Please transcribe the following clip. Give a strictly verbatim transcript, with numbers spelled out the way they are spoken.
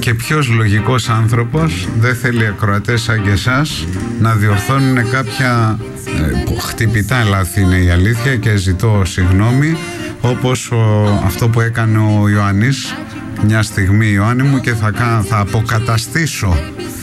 Και ποιος λογικός άνθρωπος δεν θέλει ακροατές σαν και εσάς να διορθώνουν κάποια ε, χτυπητά λάθη, είναι η αλήθεια, και ζητώ συγγνώμη, όπως ο, αυτό που έκανε ο Ιωάννης μια στιγμή, Ιωάννη μου, και θα, θα αποκαταστήσω